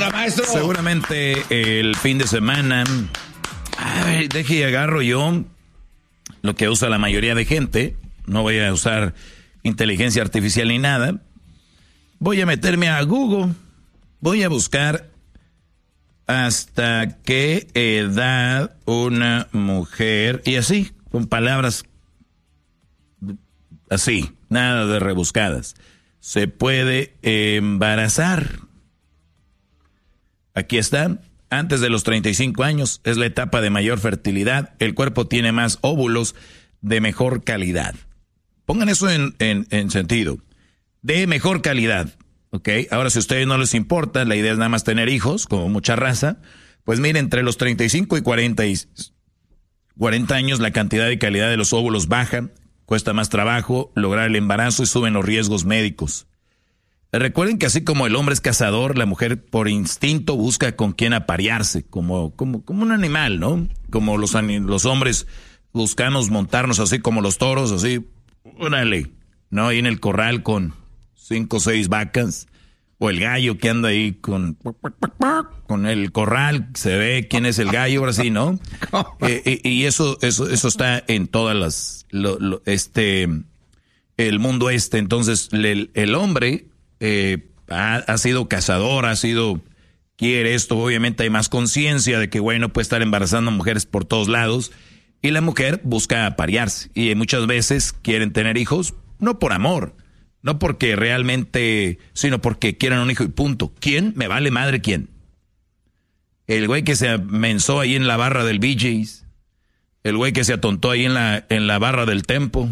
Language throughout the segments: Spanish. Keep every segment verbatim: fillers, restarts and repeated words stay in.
onda, maestro? Seguramente el fin de semana. A ver, deje y agarro yo lo que usa la mayoría de gente. No voy a usar inteligencia artificial ni nada. Voy a meterme a Google. Voy a buscar hasta qué edad una mujer, y así, con palabras así, nada de rebuscadas, se puede embarazar. Aquí está. Antes de los treinta y cinco años es la etapa de mayor fertilidad. El cuerpo tiene más óvulos de mejor calidad. Pongan eso en, en, en sentido. De mejor calidad. ¿Ok? Ahora, si a ustedes no les importa, la idea es nada más tener hijos, como mucha raza, pues miren, entre los treinta y cinco y cuarenta, y cuarenta años la cantidad y calidad de los óvulos baja, cuesta más trabajo lograr el embarazo y suben los riesgos médicos. Recuerden que así como el hombre es cazador, la mujer por instinto busca con quién aparearse, como, como, como un animal, ¿no? Como los, los hombres buscamos montarnos así como los toros, así, órale, ¿no? Ahí en el corral con cinco o seis vacas, o el gallo que anda ahí con, con el corral, se ve quién es el gallo, ahora sí, ¿no? Eh, y, y eso, eso, eso está en todas las, lo, lo, este, el mundo este. Entonces, el, el hombre eh, ha, ha sido cazador, ha sido, quiere esto, obviamente hay más conciencia de que, bueno, puede estar embarazando mujeres por todos lados, y la mujer busca aparearse, y muchas veces quieren tener hijos, no por amor, no porque realmente, sino porque quieren un hijo y punto. ¿Quién? Me vale madre quién. El güey que se mensó ahí en la barra del B J's. El güey que se atontó ahí en la, en la barra del Tempo.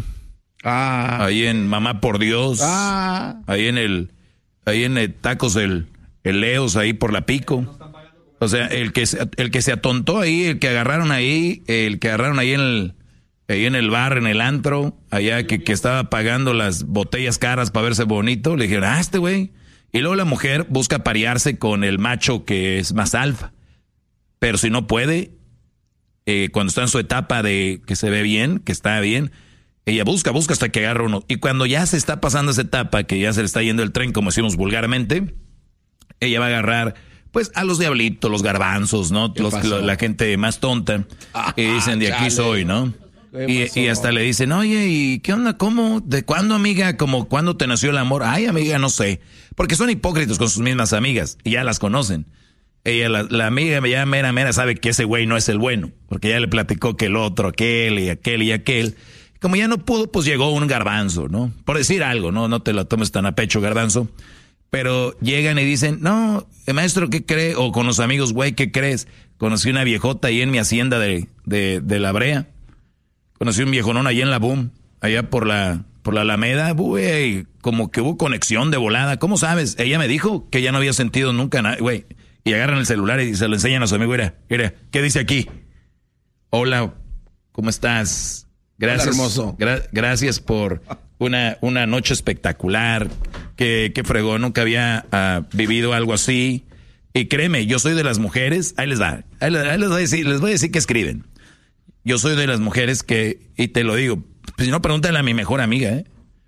Ah. Ahí en Mamá por Dios. Ah. Ahí en el, ahí en el Tacos el, el Leos, ahí por la Pico. O sea, el que, se, el que se atontó ahí, el que agarraron ahí, el que agarraron ahí en el... ahí en el bar, en el antro, allá que, que estaba pagando las botellas caras para verse bonito, le dijeron, ah, este güey. Y luego la mujer busca parearse con el macho que es más alfa. Pero si no puede, eh, cuando está en su etapa de que se ve bien, que está bien, ella busca, busca hasta que agarra uno. Y cuando ya se está pasando esa etapa, que ya se le está yendo el tren, como decimos vulgarmente, ella va a agarrar, pues, a los diablitos, los garbanzos, ¿no? Los, la, la gente más tonta, ah, y dicen, de aquí chale. Soy, ¿no? Y, y hasta le dicen, oye, ¿y qué onda? ¿Cómo? ¿De cuándo, amiga? ¿Cómo cuándo te nació el amor? Ay, amiga, no sé. Porque son hipócritas con sus mismas amigas y ya las conocen. Ella, la, la amiga ya mera, mera sabe que ese güey no es el bueno. Porque ya le platicó que el otro, aquel y aquel y aquel. Como ya no pudo, pues llegó un garbanzo, ¿no? Por decir algo, ¿no? No te lo tomes tan a pecho, garbanzo. Pero llegan y dicen, no, maestro, ¿qué cree? O con los amigos, güey, ¿qué crees? Conocí una viejota ahí en mi hacienda de, de, de La Brea. Conocí un viejonón allá en la Boom, allá por la, por la Alameda, güey, como que hubo conexión de volada. ¿Cómo sabes? Ella me dijo que ya no había sentido nunca nada, güey. Y agarran el celular y se lo enseñan a su amigo, mira, mira, ¿qué dice aquí? Hola, ¿cómo estás? Gracias, hola, hermoso. Gra- gracias por una, una noche espectacular, que, que fregó, nunca había uh, vivido algo así. Y créeme, yo soy de las mujeres, ahí les va, ahí les, ahí les voy a decir, les voy a decir que escriben. Yo soy de las mujeres que, y te lo digo, pues si no, pregúntale a mi mejor amiga, ¿eh?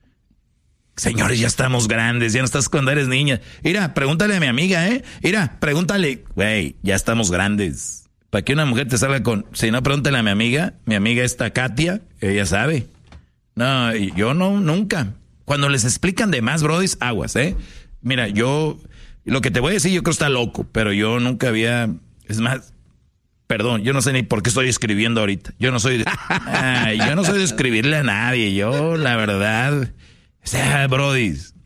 Señores, ya estamos grandes, ya no estás cuando eres niña. Mira, pregúntale a mi amiga, ¿eh? Mira, pregúntale, güey, ya estamos grandes. Para que una mujer te salga con, si no, pregúntale a mi amiga, mi amiga esta Katia, ella sabe. No, yo no, nunca. Cuando les explican de más, brodis, aguas, ¿eh? Mira, yo, lo que te voy a decir, yo creo que está loco, pero yo nunca había, es más... Perdón, yo no sé ni por qué estoy escribiendo ahorita. Yo no soy de, ay, yo no soy de escribirle a nadie. Yo, la verdad, o sea, brodis.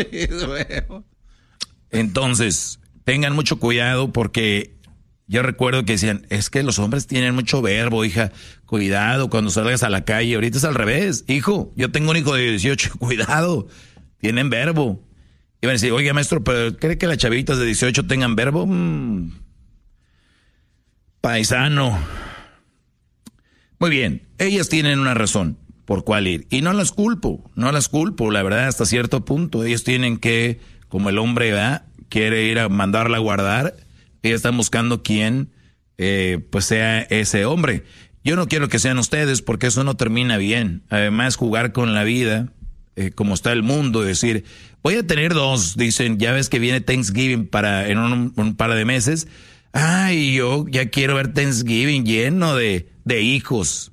Entonces, tengan mucho cuidado porque yo recuerdo que decían, es que los hombres tienen mucho verbo, hija. Cuidado cuando salgas a la calle. Ahorita es al revés, hijo. Yo tengo un hijo de dieciocho, cuidado. Tienen verbo. Y van a decir, oiga, maestro, ¿pero cree que las chavitas de dieciocho tengan verbo? Mm. Paisano. Muy bien, ellas tienen una razón por cuál ir. Y no las culpo, no las culpo, la verdad, hasta cierto punto. Ellos tienen que, como el hombre ¿verdad? quiere ir a mandarla a guardar, ellas están buscando quién eh, pues sea ese hombre. Yo no quiero que sean ustedes porque eso no termina bien. Además, jugar con la vida, eh, como está el mundo, decir, voy a tener dos, dicen, ya ves que viene Thanksgiving para en un, un par de meses. Ay, yo ya quiero ver Thanksgiving lleno de, de hijos.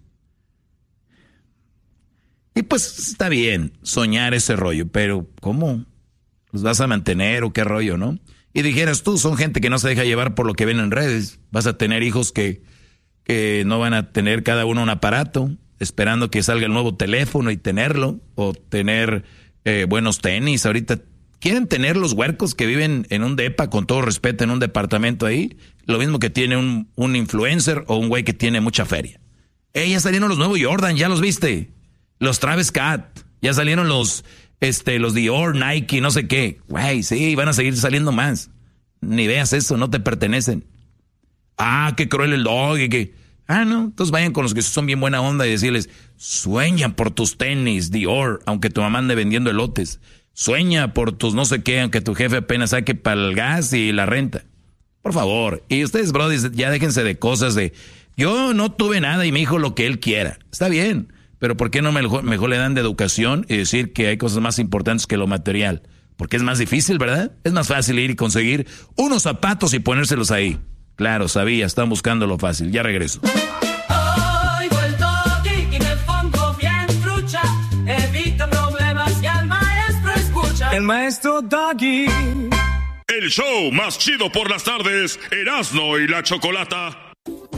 Y pues está bien soñar ese rollo, pero ¿cómo los vas a mantener o qué rollo, no? Y dijeras tú, son gente que no se deja llevar por lo que ven en redes. Vas a tener hijos que, que no van a tener cada uno un aparato, esperando que salga el nuevo teléfono y tenerlo, o tener eh, buenos tenis. Ahorita quieren tener los huercos que viven en un depa, con todo respeto, en un departamento ahí, lo mismo que tiene un, un influencer o un güey que tiene mucha feria. Eh, ya salieron los nuevos Jordan, ¿ya los viste? Los Travis Scott, ya salieron los, este, los Dior, Nike, no sé qué. Güey, sí, van a seguir saliendo más. Ni veas eso, no te pertenecen. Ah, qué cruel el dog, y que... Ah, no, entonces vayan con los que son bien buena onda y decirles, sueña por tus tenis, Dior, aunque tu mamá ande vendiendo elotes. Sueña por tus no sé qué, aunque tu jefe apenas saque para el gas y la renta. Por favor. Y ustedes, bro, ya déjense de cosas de, yo no tuve nada y mi hijo lo que él quiera. Está bien, pero ¿por qué no mejor, mejor le dan de educación y decir que hay cosas más importantes que lo material? Porque es más difícil, ¿verdad? Es más fácil ir y conseguir unos zapatos y ponérselos ahí. Claro, sabía, están buscando lo fácil. Ya regreso. Oigo el doggy y me pongo bien trucha. Evita problemas y al maestro escucha. El maestro Doggy. El show más chido por las tardes, Erasmo y la Chocolata.